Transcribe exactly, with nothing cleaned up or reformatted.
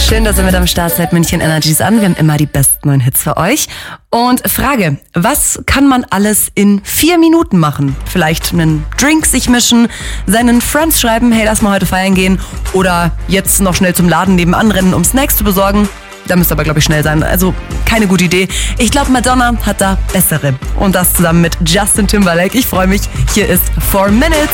Schön, dass ihr mit am Start seid. München Energies an. Wir haben immer die besten neuen Hits für euch. Und Frage, was kann man alles in vier Minuten machen? Vielleicht einen Drink sich mischen, seinen Friends schreiben, hey, lass mal heute feiern gehen. Oder jetzt noch schnell zum Laden nebenan rennen, um Snacks zu besorgen. Da müsst ihr aber, glaube ich, schnell sein. Also keine gute Idee. Ich glaube, Madonna hat da bessere. Und das zusammen mit Justin Timberlake. Ich freue mich. Hier ist Four Minutes.